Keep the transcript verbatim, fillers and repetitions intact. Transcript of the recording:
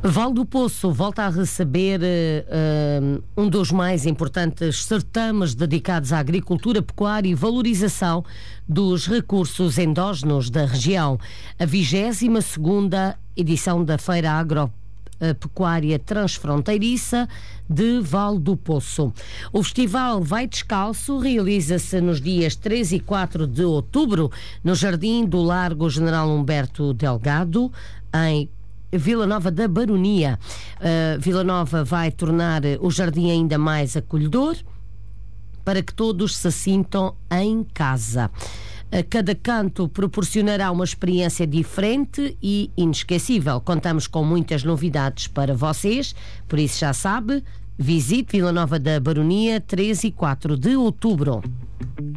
Val do Poço volta a receber uh, um dos mais importantes certames dedicados à agricultura, pecuária e valorização dos recursos endógenos da região. A vigésima segunda edição da Feira Agropecuária Transfronteiriça de Val do Poço. O festival Vai Descalço realiza-se nos dias três e quatro de outubro no Jardim do Largo General Humberto Delgado, em Vila Nova da Baronia. Uh, Vila Nova vai tornar o jardim ainda mais acolhedor para que todos se sintam em casa. Uh, cada canto proporcionará uma experiência diferente e inesquecível. Contamos com muitas novidades para vocês, por isso já sabe, visite Vila Nova da Baronia três e quatro de outubro.